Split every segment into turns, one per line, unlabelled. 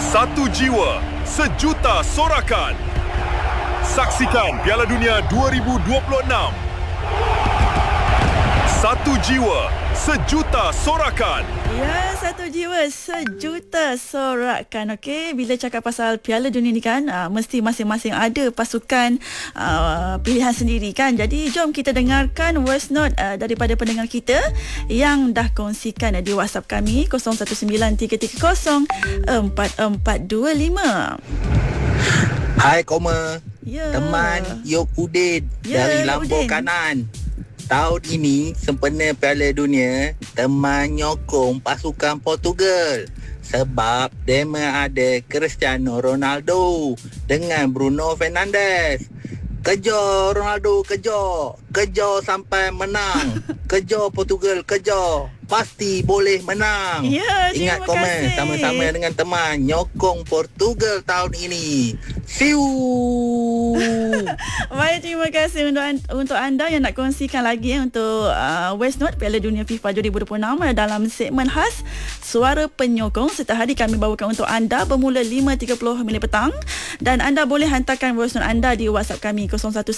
Satu jiwa, sejuta sorakan. Saksikan Piala Dunia 2026. Satu jiwa, sejuta sorakan.
Ya, satu jiwa, sejuta sorakan. Okey, bila cakap pasal Piala Dunia ni kan, mesti masing-masing ada pasukan pilihan sendiri kan. Jadi jom kita dengarkan voice note daripada pendengar kita yang dah kongsikan di WhatsApp kami 0193304425.
Hai Koma,
Ya.
teman Yok Udin dari Lambung
Udin.
Kanan. Tahun ini sempena Piala Dunia, teman nyokong pasukan Portugal sebab dema ada Cristiano Ronaldo dengan Bruno Fernandes. Kejar Ronaldo, kejar sampai menang. Kejar Portugal, kejar. Pasti boleh menang.
Ya,
Ingat
terima
komen
kasih.
sama-sama dengan teman nyokong Portugal tahun ini. See you.
Baik, terima kasih untuk anda yang nak kongsikan lagi untuk voice note Piala Dunia FIFA 2026 dalam segmen khas Suara Penyokong. Setiap hari kami bawakan untuk anda bermula 5.30 minit petang, dan anda boleh hantarkan voice note anda di WhatsApp kami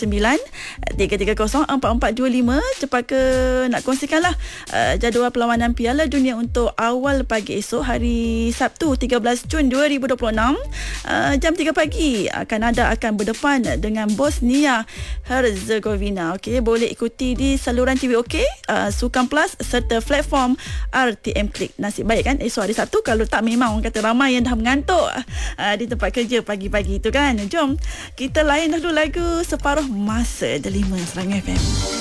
0193304425. Cepat ke nak kongsikanlah jadual perlawanan Piala Dunia untuk awal pagi esok hari Sabtu 13 Jun 2026 jam 3 pagi akan berdepan dengan Bosnia Herzegovina. Okey, boleh ikuti di saluran TV OK, Sukan Plus serta platform RTM Klik. Nasib baik kan esok hari Sabtu, kalau tak memang orang kata ramai yang dah mengantuk di tempat kerja pagi-pagi tu kan. Jom kita layan dulu lagu Separuh Masa Delima Serang FM.